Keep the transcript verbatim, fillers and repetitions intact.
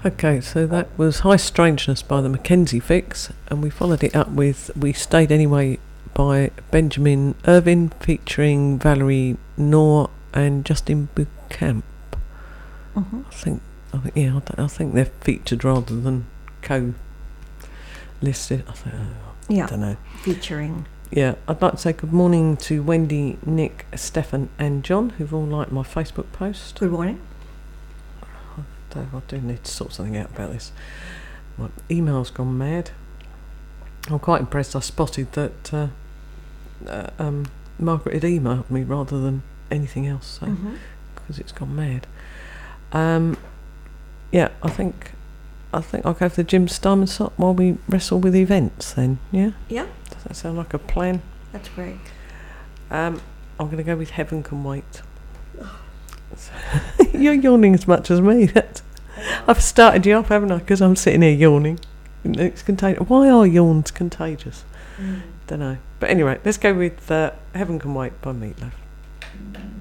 Okay, so that was High Strangeness by the Mackenzie Fix, and we followed it up with We Stayed Anyway by Benjamin Irvin, featuring Valerie Knorr and Justin Buchamp. Mm-hmm. I think, I think, yeah, I, th- I think they're featured rather than co-listed. I, think, oh, Yeah, I don't know. featuring. Yeah, I'd like to say good morning to Wendy, Nick, Stefan and John, who've all liked my Facebook post. Good morning. I do need to sort something out about this. My email's gone mad. I'm quite impressed I spotted that uh, uh, um, Margaret had emailed me rather than anything else, so Mm-hmm. because it's gone mad. Um, yeah, I think I think I'll go for the Jim Steinman slot while we wrestle with events then, yeah? Yeah, Does that sound like a plan? that's great. Um, I'm going to go with Heaven Can Wait. You're yawning as much as me. That's, I've started you off, haven't I? Because I'm sitting here yawning. It's contagious. Why are yawns contagious? Mm. Don't know. But anyway, let's go with uh, Heaven Can Wait by Meatloaf.